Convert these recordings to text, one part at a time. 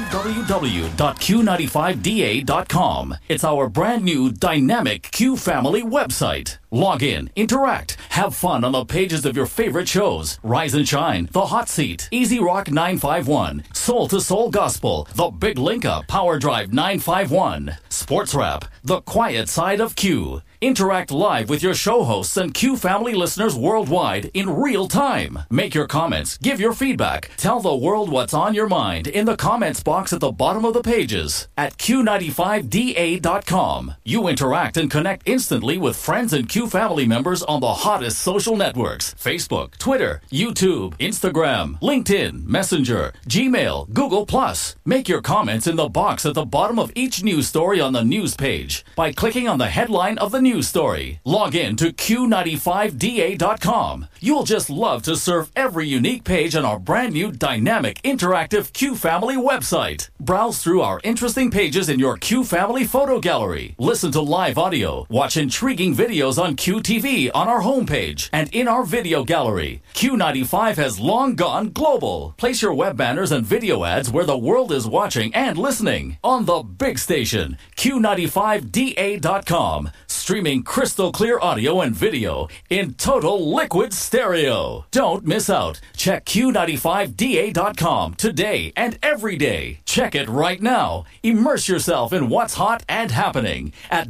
www.q95da.com. It's our brand new dynamic Q Family website. Log in, interact, have fun on the pages of your favorite shows. Rise and Shine, The Hot Seat, Easy Rock 951, Soul to Soul Gospel, The Big Link Up, Power Drive 951, Sports Rap, The Quiet Side of Q. Interact live with your show hosts and Q Family listeners worldwide in real time. Make your comments, give your feedback, tell the world what's on your mind in the comments box at the bottom of the pages at q95da.com. You interact and connect instantly with friends and Q Family members on the hottest social networks: Facebook, Twitter, YouTube, Instagram, LinkedIn, Messenger, Gmail, Google+. Make your comments in the box at the bottom of each news story on the news page by clicking on the headline of the news story. Log in to q95da.com. You'll just love to surf every unique page on our brand new dynamic interactive Q Family website. Browse through our interesting pages in your Q Family photo gallery. Listen to live audio. Watch intriguing videos on QTV on our homepage and in our video gallery. Q95 has long gone global. Place your web banners and video ads where the world is watching and listening on the big station, q95da.com. Streaming crystal clear audio and video in total liquid stereo. Don't miss out. Check q95da.com today and every day. Check it right now. Immerse yourself in what's hot and happening at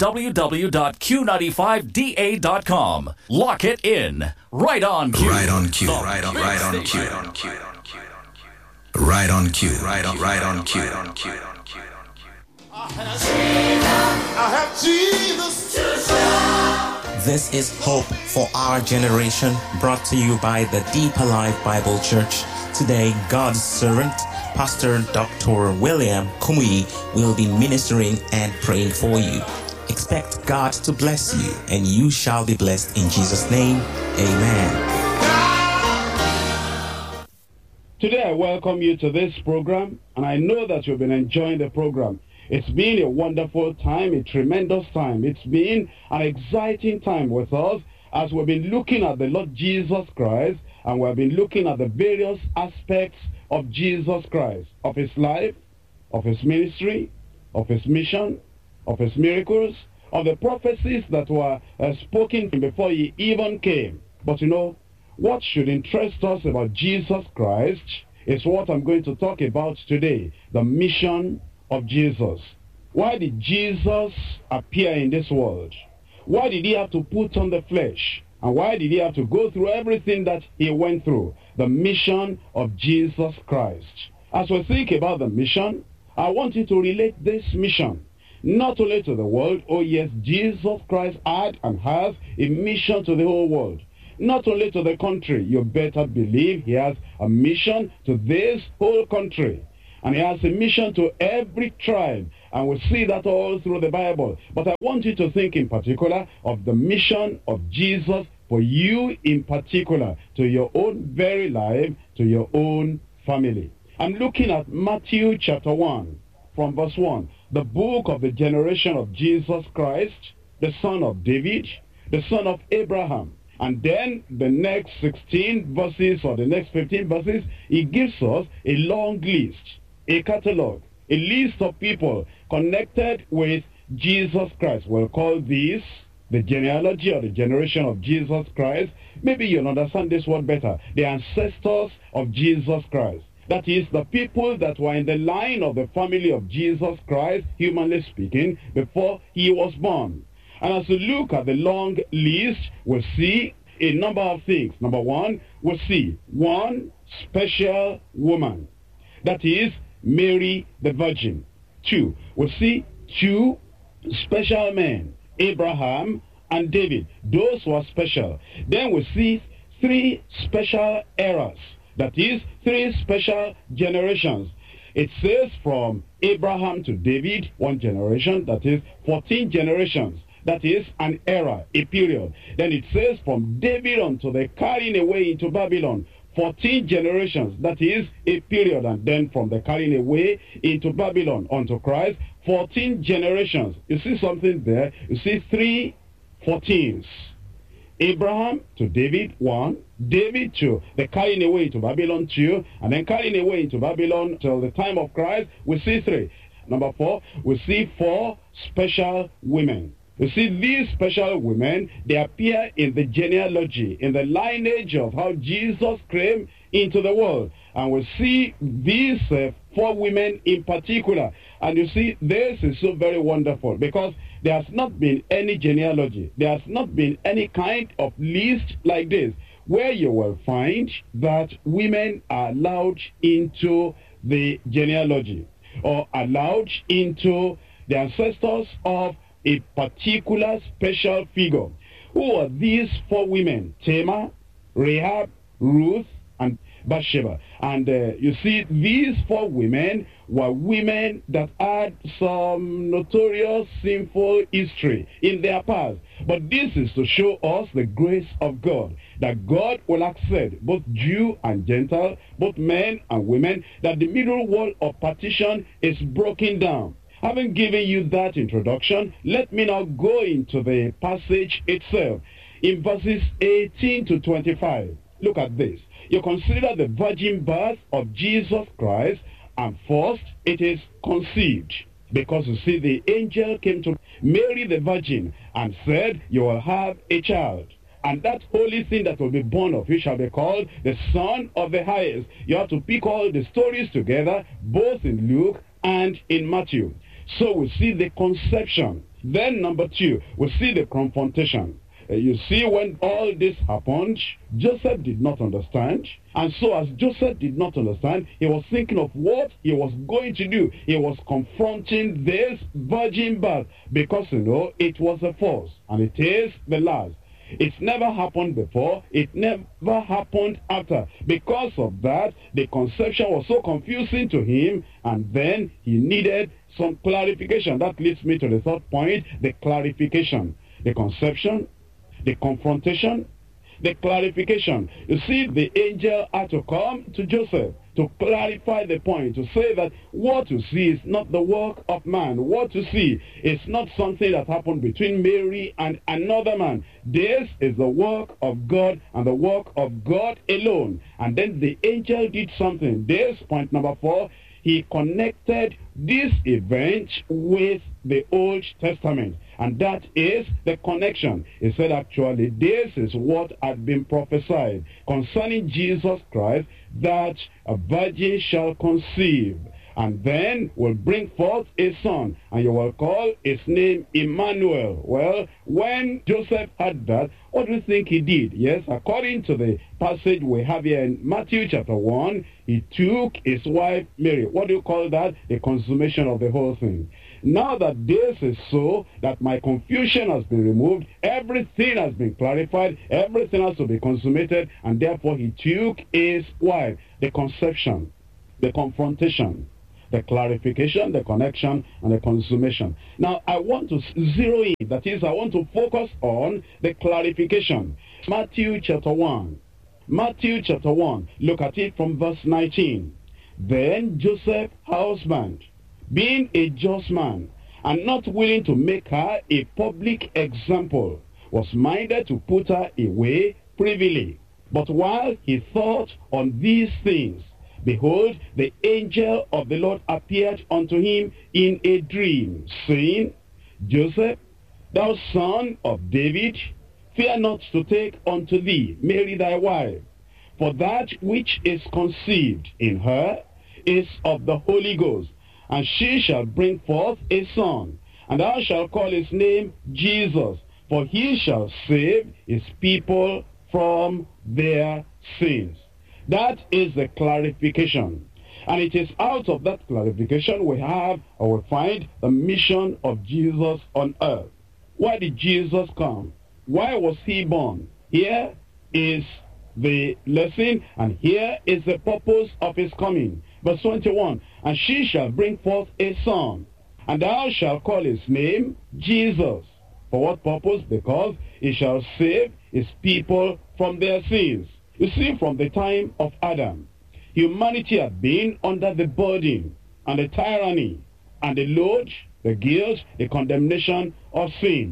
www.q95da.com. Lock it in. Right on cue. Right on cue. Right on cue. Right on cue. Right on cue. I have Jesus to show. This is Hope for Our Generation, brought to you by the Deeper Life Bible Church. Today, God's servant, Pastor Dr. William Kumuyi, will be ministering and praying for you. Expect God to bless you, and you shall be blessed in Jesus' name. Amen. Today, I welcome you to this program, and I know that you've been enjoying the program. It's been a wonderful time, a tremendous time. It's been an exciting time with us as we've been looking at the Lord Jesus Christ, and we've been looking at the various aspects of Jesus Christ, of his life, of his ministry, of his mission, of his miracles, of the prophecies that were spoken before he even came. But you know, what should interest us about Jesus Christ is what I'm going to talk about today, the mission of Jesus. Why did Jesus appear in this world? Why did he have to put on the flesh? And why did he have to go through everything that he went through? The mission of Jesus Christ. As we think about the mission, I want you to relate this mission not only to the world. Oh yes, Jesus Christ had and has a mission to the whole world. Not only to the country. You better believe he has a mission to this whole country. And he has a mission to every tribe. And we see that all through the Bible. But I want you to think in particular of the mission of Jesus for you in particular, to your own very life, to your own family. I'm looking at Matthew chapter 1, from verse 1. The book of the generation of Jesus Christ, the son of David, the son of Abraham. And then the next 16 verses or the next 15 verses, he gives us a long list, a catalog, a list of people connected with Jesus Christ. We'll call this the genealogy or the generation of Jesus Christ. Maybe you'll understand this word better. The ancestors of Jesus Christ. That is, the people that were in the line of the family of Jesus Christ, humanly speaking, before he was born. And as we look at the long list, we'll see a number of things. Number one, we'll see one special woman. That is Mary the Virgin. Two, we'll see two special men, Abraham and David. Those were special. Then we'll see three special eras. That is, three special generations. It says from Abraham to David, one generation. That is 14 generations. That is an era, a period. Then it says from David unto the carrying away into Babylon, 14 generations. That is a period. And then from the carrying away into Babylon unto Christ, 14 generations. You see something there? You see three 14s. Abraham to David 1, David to the carrying away into Babylon 2, and then carrying away into Babylon till the time of Christ, we see 3. Number 4, we see 4 special women. You see, these special women, they appear in the genealogy, in the lineage of how Jesus came into the world. And we see these 4 women in particular. And you see, this is so very wonderful because there has not been any genealogy. There has not been any kind of list like this where you will find that women are allowed into the genealogy or allowed into the ancestors of a particular special figure. Who are these 4 women? Tamar, Rahab, Ruth, and Bathsheba. And you see, these 4 women were women that had some notorious sinful history in their past. But this is to show us the grace of God, that God will accept both Jew and Gentile, both men and women, that the middle wall of partition is broken down. Having given you that introduction, let me now go into the passage itself. In verses 18 to 25, look at this. You consider the virgin birth of Jesus Christ, and first it is conceived. Because you see, the angel came to Mary the virgin and said, you will have a child. And that holy thing that will be born of you shall be called the Son of the Highest. You have to pick all the stories together, both in Luke and in Matthew. So we see the conception. Then number 2, we see the confrontation. You see, when all this happened, Joseph did not understand. And so as Joseph did not understand, he was thinking of what he was going to do. He was confronting this virgin birth because, you know, it was the first and it is the last. It's never happened before. It never happened after. Because of that, the conception was so confusing to him, and then he needed some clarification. That leads me to the third point, the clarification. The conception, the confrontation, the clarification. You see, the angel had to come to Joseph to clarify the point, to say that what you see is not the work of man. What you see is not something that happened between Mary and another man. This is the work of God and the work of God alone. And then the angel did something. This, point number 4, he connected this event with the Old Testament. And that is the connection. He said, actually, this is what had been prophesied concerning Jesus Christ, that a virgin shall conceive, and then will bring forth a son, and you will call his name Emmanuel. Well, when Joseph heard that, what do you think he did? Yes, according to the passage we have here in Matthew chapter 1, he took his wife Mary. What do you call that? The consummation of the whole thing. Now that this is so, that my confusion has been removed, everything has been clarified, everything has to be consummated, and therefore he took his wife. The conception, the confrontation, the clarification, the connection, and the consummation. Now, I want to zero in, that is, I want to focus on the clarification. Matthew chapter 1. Matthew chapter 1, look at it from verse 19. Then Joseph, husband, being a just man, and not willing to make her a public example, was minded to put her away privily. But while he thought on these things, behold, the angel of the Lord appeared unto him in a dream, saying, Joseph, thou son of David, fear not to take unto thee Mary thy wife, for that which is conceived in her is of the Holy Ghost. And she shall bring forth a son, and thou shalt call his name Jesus, for he shall save his people from their sins. That is the clarification. And it is out of that clarification we have, or we find, the mission of Jesus on earth. Why did Jesus come? Why was he born? Here is the lesson, and here is the purpose of his coming. Verse 21, and she shall bring forth a son, and thou shalt call his name Jesus. For what purpose? Because he shall save his people from their sins. You see, from the time of Adam, humanity had been under the burden and the tyranny and the load, the guilt, the condemnation of sin.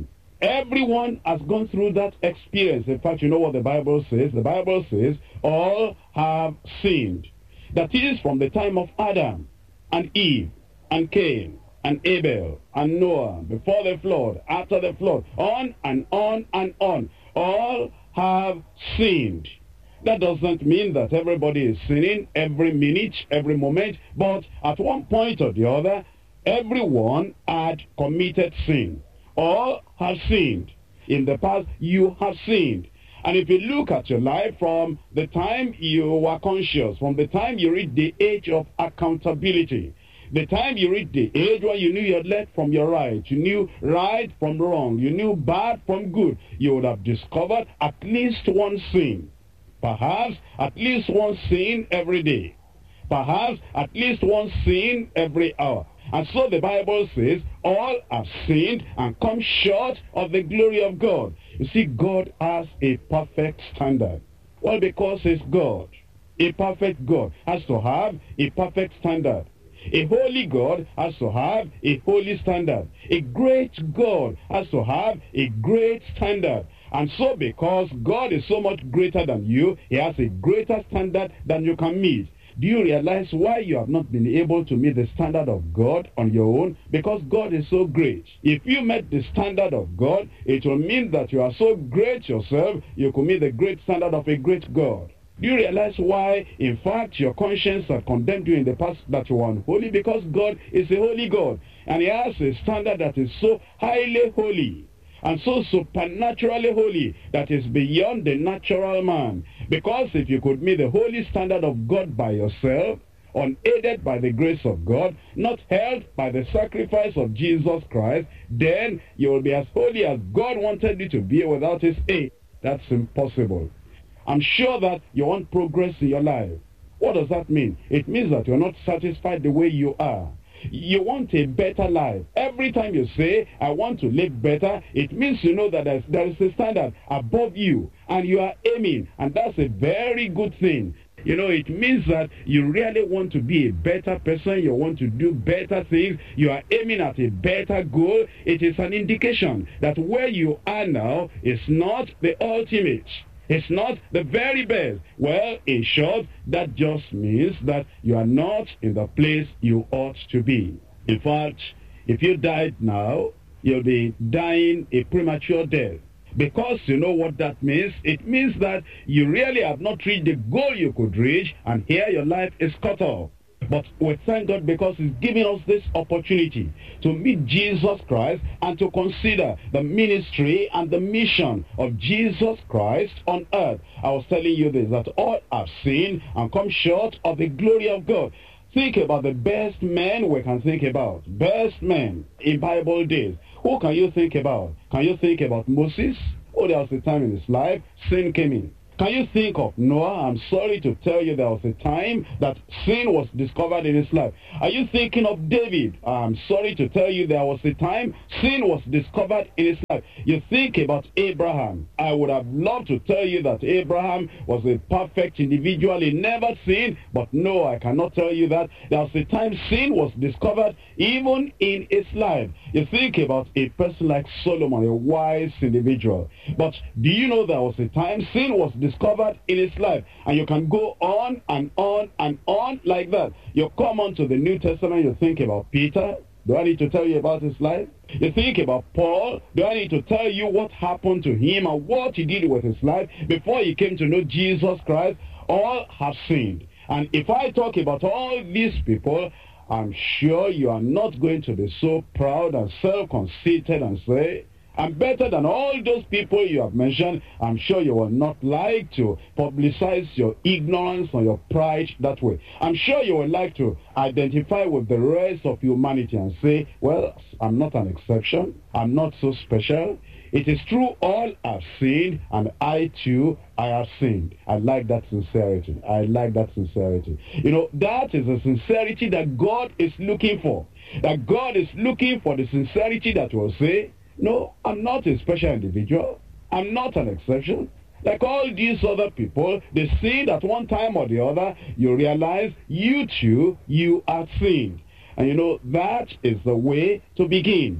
Everyone has gone through that experience. In fact, you know what the Bible says? The Bible says, all have sinned. That is, from the time of Adam and Eve and Cain and Abel and Noah, before the flood, after the flood, on and on and on. All have sinned. That doesn't mean that everybody is sinning every minute, every moment, but at one point or the other, everyone had committed sin. All have sinned. In the past, you have sinned. And if you look at your life from the time you were conscious, from the time you reached the age of accountability, the time you reached the age where you knew your left from your right, you knew right from wrong, you knew bad from good, you would have discovered at least one sin. Perhaps at least one sin every day. Perhaps at least one sin every hour. And so the Bible says, all have sinned and come short of the glory of God. You see, God has a perfect standard. Well, because He's God. A perfect God has to have a perfect standard. A holy God has to have a holy standard. A great God has to have a great standard. And so because God is so much greater than you, He has a greater standard than you can meet. Do you realize why you have not been able to meet the standard of God on your own? Because God is so great. If you met the standard of God, it will mean that you are so great yourself, you could meet the great standard of a great God. Do you realize why, in fact, your conscience had condemned you in the past that you were unholy? Because God is a holy God, and He has a standard that is so highly holy and so supernaturally holy that is beyond the natural man. Because if you could meet the holy standard of God by yourself, unaided by the grace of God, not held by the sacrifice of Jesus Christ, then you will be as holy as God wanted you to be without His aid. That's impossible. I'm sure that you want progress in your life. What does that mean? It means that you're not satisfied the way you are. You want a better life. Every time you say, I want to live better, it means you know that there is a standard above you, and you are aiming, and that's a very good thing. You know, it means that you really want to be a better person, you want to do better things, you are aiming at a better goal. It is an indication that where you are now is not the ultimate. It's not the very best. Well, in short, that just means that you are not in the place you ought to be. In fact, if you died now, you'll be dying a premature death. Because you know what that means? It means that you really have not reached the goal you could reach, and here your life is cut off. But we thank God because He's giving us this opportunity to meet Jesus Christ and to consider the ministry and the mission of Jesus Christ on earth. I was telling you this, that all have sinned and come short of the glory of God. Think about the best men we can think about. Best men in Bible days. Who can you think about? Can you think about Moses? Oh, there was a time in his life sin came in. Can you think of Noah? I'm sorry to tell you there was a time that sin was discovered in his life. Are you thinking of David? I'm sorry to tell you there was a time sin was discovered in his life. You think about Abraham. I would have loved to tell you that Abraham was a perfect individual. He never sinned, but no, I cannot tell you that. There was a time sin was discovered even in his life. You think about a person like Solomon, a wise individual. But do you know there was a time sin was discovered in his life? And you can go on and on and on like that. You come on to the New Testament, you think about Peter. Do I need to tell you about his life? You think about Paul. Do I need to tell you what happened to him and what he did with his life before he came to know Jesus Christ? All have sinned. And if I talk about all these people, I'm sure you are not going to be so proud and self-conceited and say, I'm better than all those people you have mentioned. I'm sure you will not like to publicize your ignorance or your pride that way. I'm sure you will like to identify with the rest of humanity and say, well, I'm not an exception. I'm not so special. It is true, all have sinned, and I too, I have sinned. I like that sincerity. I like that sincerity. You know, that is a sincerity that God is looking for. That God is looking for the sincerity that will say, no, I'm not a special individual. I'm not an exception. Like all these other people, they sin at one time or the other. You realize you too, you are sinned. And you know, that is the way to begin.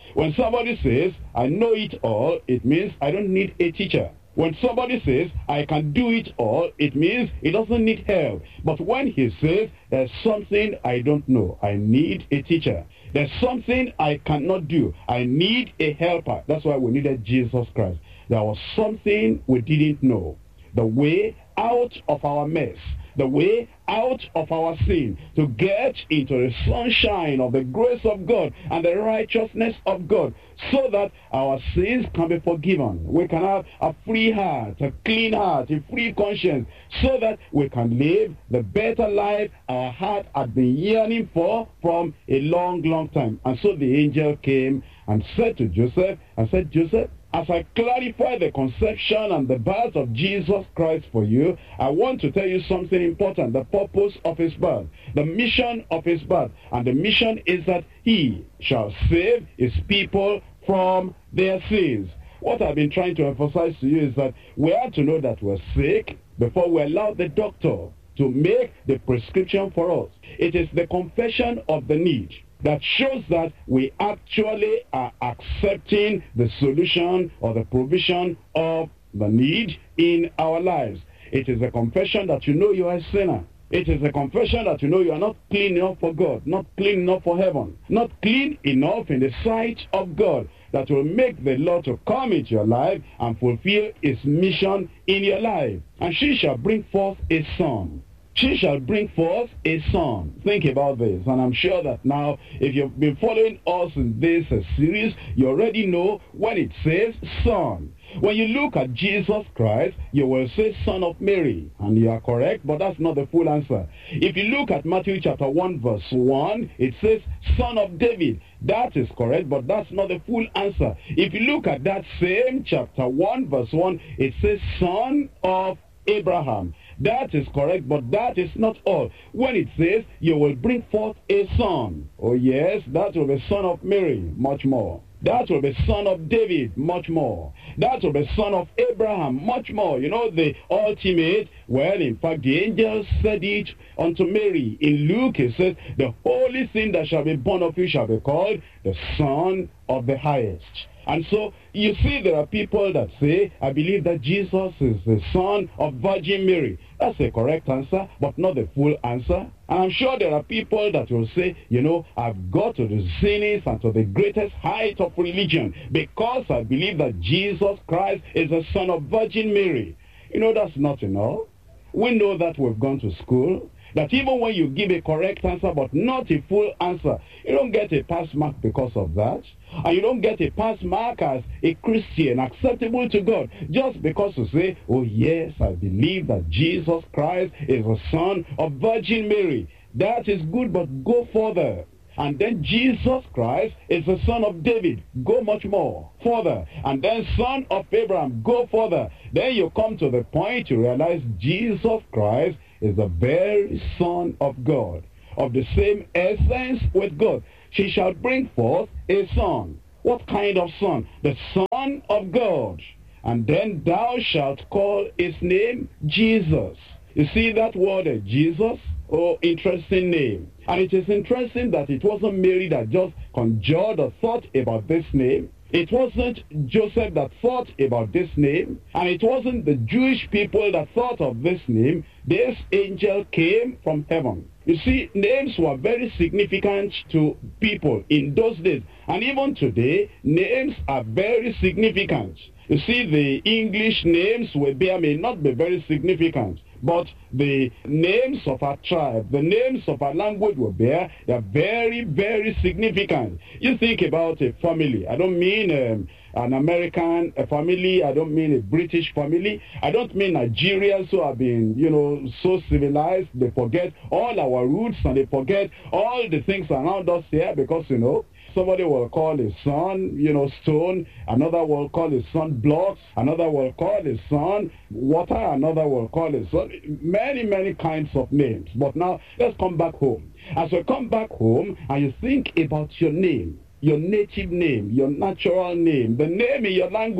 When somebody says, I know it all, it means I don't need a teacher. When somebody says, I can do it all, it means he doesn't need help. But when he says, there's something I don't know, I need a teacher. There's something I cannot do, I need a helper. That's why we needed Jesus Christ. There was something we didn't know. The way out of our mess, the way out of our sin, to get into the sunshine of the grace of God and the righteousness of God, so that our sins can be forgiven. We can have a free heart, a clean heart, a free conscience, so that we can live the better life our heart had been yearning for from a long, long time. And so the angel came and said to Joseph, Joseph, as I clarify the conception and the birth of Jesus Christ for you, I want to tell you something important, the purpose of his birth, the mission of his birth. And the mission is that he shall save his people from their sins. What I've been trying to emphasize to you is that we have to know that we're sick before we allow the doctor to make the prescription for us. It is the confession of the need that shows that we actually are accepting the solution or the provision of the need in our lives. It is a confession that you know you are a sinner. It is a confession that you know you are not clean enough for God, not clean enough for heaven, not clean enough in the sight of God, that will make the Lord to come into your life and fulfill his mission in your life. And she shall bring forth a son. She shall bring forth a son. Think about this. And I'm sure that now, if you've been following us in this series, you already know when it says son. When you look at Jesus Christ, you will say son of Mary. And you are correct, but that's not the full answer. If you look at Matthew chapter 1 verse 1, it says son of David. That is correct, but that's not the full answer. If you look at that same chapter 1 verse 1, it says son of Abraham. That is correct, but that is not all. When it says, you will bring forth a son. Oh yes, that will be son of Mary, much more. That will be son of David, much more. That will be son of Abraham, much more. You know, the ultimate, well, in fact, the angel said it unto Mary. In Luke, it says, the holy thing that shall be born of you shall be called the Son of the Highest. And so, you see, there are people that say, I believe that Jesus is the son of Virgin Mary. That's the correct answer, but not the full answer. And I'm sure there are people that will say, you know, I've got to the zenith and to the greatest height of religion because I believe that Jesus Christ is the son of Virgin Mary. You know, that's not enough. We know that we've gone to school, that even when you give a correct answer but not a full answer, you don't get a pass mark because of that. And you don't get a pass mark as a Christian acceptable to God just because you say, oh yes, I believe that Jesus Christ is the son of Virgin Mary. That is good, but go further. And then Jesus Christ is the son of David. Go much more, further. And then son of Abraham. Go further. Then you come to the point you realize Jesus Christ is the very son of God, of the same essence with God. She shall bring forth a son. What kind of son? The Son of God. And then thou shalt call his name Jesus. You see that word, Jesus? Oh, interesting name. And it is interesting that it wasn't Mary that just conjured or thought about this name. It wasn't Joseph that thought about this name. And it wasn't the Jewish people that thought of this name. This angel came from heaven. You see, names were very significant to people in those days. And even today, names are very significant. You see, the English names we bear may not be very significant, but the names of our tribe, the names of our language we bear, they are very, very significant. You think about a family. I don't mean an American family. I don't mean a British family. I don't mean Nigerians who have been, you know, so civilized. They forget all our roots and they forget all the things around us here because, you know, somebody will call his son, you know, stone. Another will call his son blocks. Another will call his son water. Another will call his son many, many kinds of names. But now, let's come back home. As you come back home and you think about your name, your native name, your natural name, the name in your language,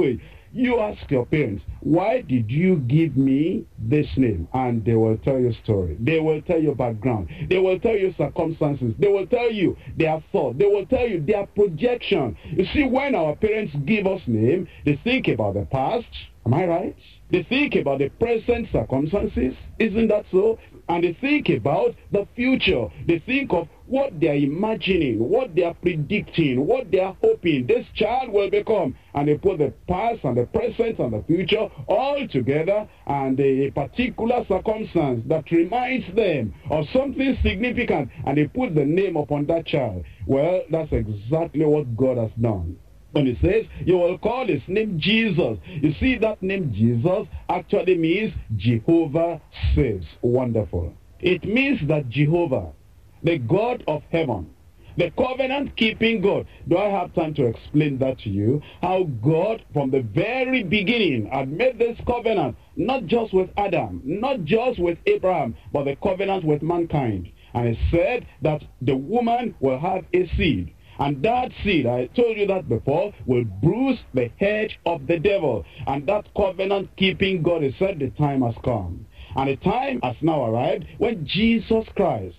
You ask your parents, why did you give me this name? And they will tell you story. They will tell you background. They will tell you circumstances. They will tell you their thought. They will tell you their projection. You see, when our parents give us name, they think about the past. Am I right? They think about the present circumstances. Isn't that so? And they think about the future. They think of what they are imagining, what they are predicting, what they are hoping this child will become. And they put the past and the present and the future all together, and a particular circumstance that reminds them of something significant, and they put the name upon that child. Well, that's exactly what God has done. When he says, you will call his name Jesus. You see, that name Jesus actually means Jehovah saves. Wonderful. It means that Jehovah, the God of heaven, the covenant-keeping God. Do I have time to explain that to you? How God, from the very beginning, had made this covenant, not just with Adam, not just with Abraham, but the covenant with mankind. And he said that the woman will have a seed. And that seed, I told you that before, will bruise the head of the devil. And that covenant-keeping God has said the time has come. And the time has now arrived when Jesus Christ,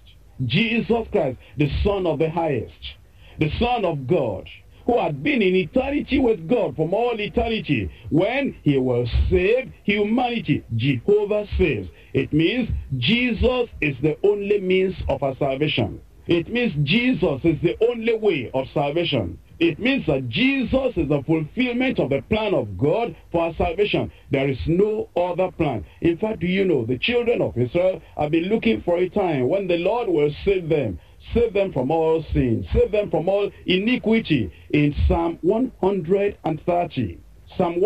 the Son of the Highest, the Son of God, who had been in eternity with God from all eternity, when he will save humanity, Jehovah saves. It means Jesus is the only means of our salvation. It means Jesus is the only way of salvation. It means that Jesus is the fulfillment of the plan of God for our salvation. There is no other plan. In fact, do you know, the children of Israel have been looking for a time when the Lord will save them from all sin, save them from all iniquity. In Psalm 130, Psalm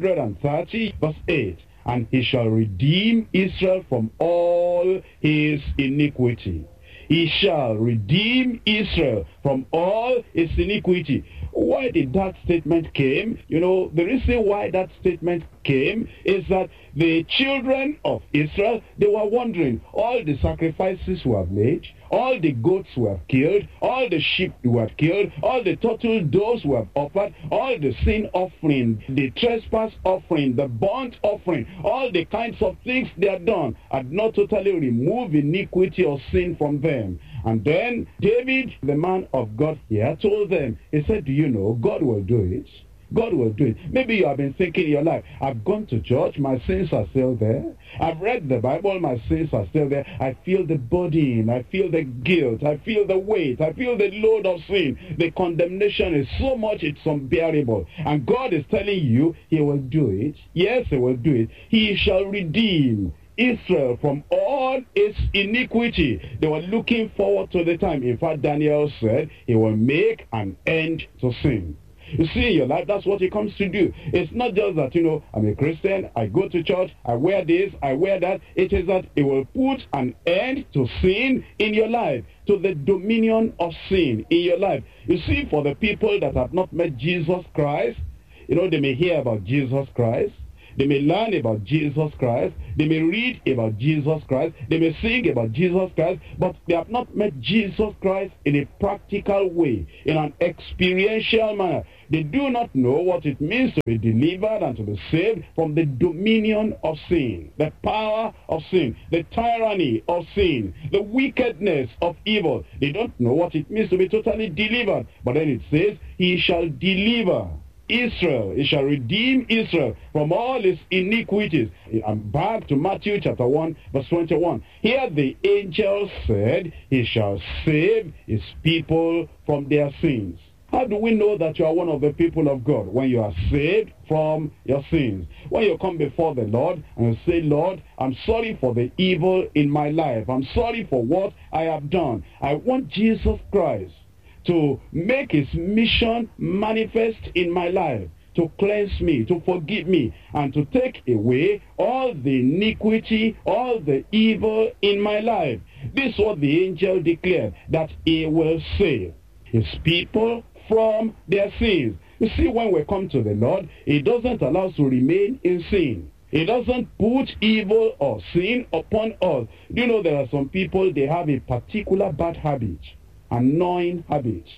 130, verse 8, and he shall redeem Israel from all his iniquity. He shall redeem Israel from all his iniquity. Why did that statement came? You know, the reason why that statement came is that the children of Israel, they were wondering, all the sacrifices we have made, all the goats we have killed, all the sheep we have killed, all the turtle doves we have offered, all the sin offering, the trespass offering, the burnt offering, all the kinds of things they had done had not totally removed iniquity or sin from them. And then David, the man of God here, told them, he said, do you know, God will do it. God will do it. Maybe you have been thinking in your life, I've gone to church, my sins are still there. I've read the Bible, my sins are still there. I feel the burden, I feel the guilt, I feel the weight, I feel the load of sin. The condemnation is so much, it's unbearable. And God is telling you, he will do it. Yes, he will do it. He shall redeem Israel from all its iniquity. They were looking forward to the time. In fact, Daniel said he will make an end to sin. You see, in your life, that's what he comes to do. It's not just that, you know, I'm a Christian, I go to church, I wear this, I wear that. It is that he will put an end to sin in your life, to the dominion of sin in your life. You see, for the people that have not met Jesus Christ, you know, they may hear about Jesus Christ, they may learn about Jesus Christ, they may read about Jesus Christ, they may sing about Jesus Christ, but they have not met Jesus Christ in a practical way, in an experiential manner. They do not know what it means to be delivered and to be saved from the dominion of sin, the power of sin, the tyranny of sin, the wickedness of evil. They don't know what it means to be totally delivered. But then it says, he shall deliver Israel, he shall redeem Israel from all his iniquities. I'm back to Matthew chapter 1, verse 21. Here the angel said, he shall save his people from their sins. How do we know that you are one of the people of God? When you are saved from your sins. When you come before the Lord and you say, Lord, I'm sorry for the evil in my life. I'm sorry for what I have done. I want Jesus Christ to make his mission manifest in my life, to cleanse me, to forgive me, and to take away all the iniquity, all the evil in my life. This is what the angel declared, that he will save his people from their sins. You see, when we come to the Lord, he doesn't allow us to remain in sin. He doesn't put evil or sin upon us. You know, there are some people, they have a particular bad habit, annoying habit.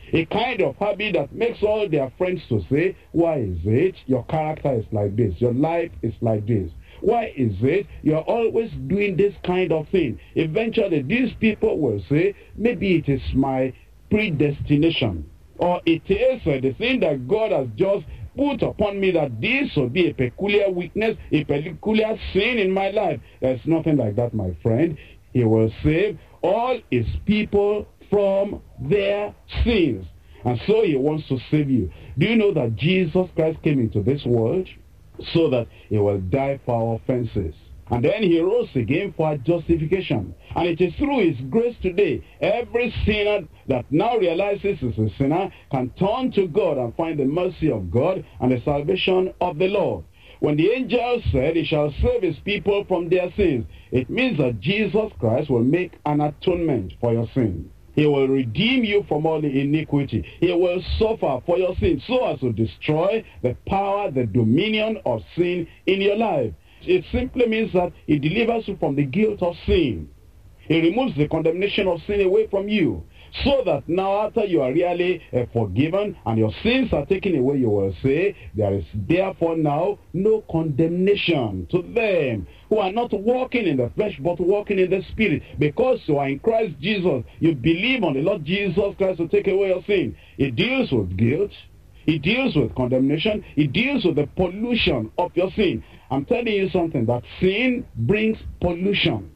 A kind of habit that makes all their friends to say, why is it your character is like this? Your life is like this. Why is it you're always doing this kind of thing? Eventually, these people will say, maybe it is my predestination. Or it is the thing that God has just put upon me, that this will be a peculiar weakness, a peculiar sin in my life. There's nothing like that, my friend. He will save all his people from their sins. And so he wants to save you. Do you know that Jesus Christ came into this world so that he will die for our offenses? And then he rose again for our justification. And it is through his grace today, every sinner that now realizes he's a sinner can turn to God and find the mercy of God and the salvation of the Lord. When the angel said he shall save his people from their sins, it means that Jesus Christ will make an atonement for your sin. He will redeem you from all the iniquity. He will suffer for your sin so as to destroy the power, the dominion of sin in your life. It simply means that he delivers you from the guilt of sin. He removes the condemnation of sin away from you, so that now after you are really forgiven and your sins are taken away, you will say, there is therefore now no condemnation to them who are not walking in the flesh but walking in the spirit. Because you are in Christ Jesus, you believe on the Lord Jesus Christ to take away your sin. He deals with guilt. He deals with condemnation. He deals with the pollution of your sin. I'm telling you something, that sin brings pollution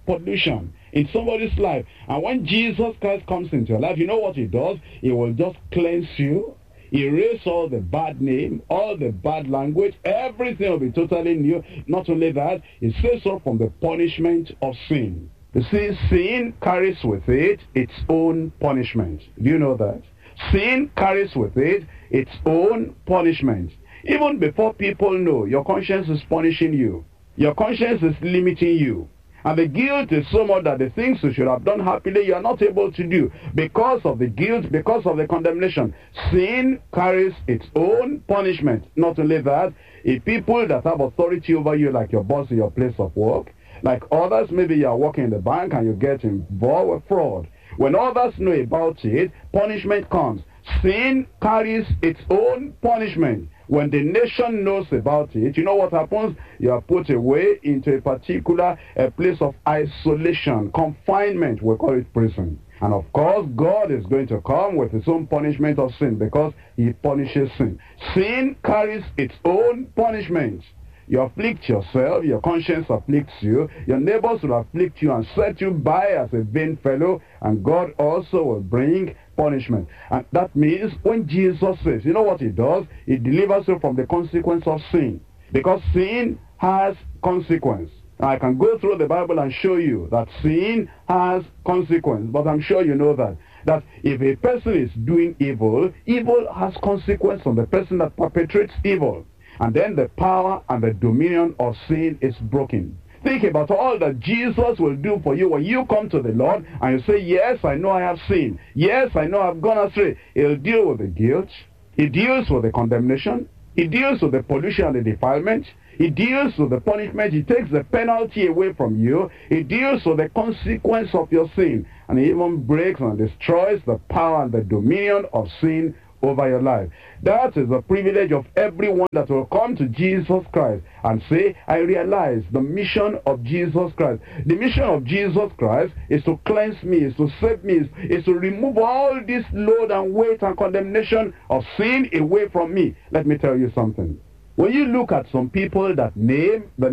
in somebody's life. And when Jesus Christ comes into your life, you know what he does? He will just cleanse you, erase all the bad name, all the bad language, everything will be totally new. Not only that, he saves us from the punishment of sin. You see, sin carries with it its own punishment. Do you know that? Sin carries with it its own punishment. Even before people know, your conscience is punishing you. Your conscience is limiting you. And the guilt is so much that the things you should have done happily, you are not able to do because of the guilt, because of the condemnation. Sin carries its own punishment. Not only that, if people that have authority over you, like your boss in your place of work, like others, maybe you are working in the bank and you get involved with fraud. When others know about it, punishment comes. Sin carries its own punishment. When the nation knows about it, you know what happens? You are put away into a particular place of isolation, confinement, we call it prison. And of course, God is going to come with his own punishment of sin because he punishes sin. Sin carries its own punishment. You afflict yourself, your conscience afflicts you, your neighbors will afflict you and set you by as a vain fellow, and God also will bring punishment. And that means when Jesus says, you know what he does? He delivers you from the consequence of sin. Because sin has consequence. I can go through the Bible and show you that sin has consequence, but I'm sure you know that if a person is doing evil, evil has consequence on the person that perpetrates evil. And then the power and the dominion of sin is broken. Think about all that Jesus will do for you when you come to the Lord and you say, yes, I know I have sinned. Yes, I know I've gone astray. He'll deal with the guilt. He deals with the condemnation. He deals with the pollution and the defilement. He deals with the punishment. He takes the penalty away from you. He deals with the consequence of your sin. And he even breaks and destroys the power and the dominion of sin over your life. That is the privilege of everyone that will come to Jesus Christ and say, I realize the mission of Jesus Christ. The mission of Jesus Christ is to cleanse me, is to save me, is to remove all this load and weight and condemnation of sin away from me. Let me tell you something. When you look at some people that name the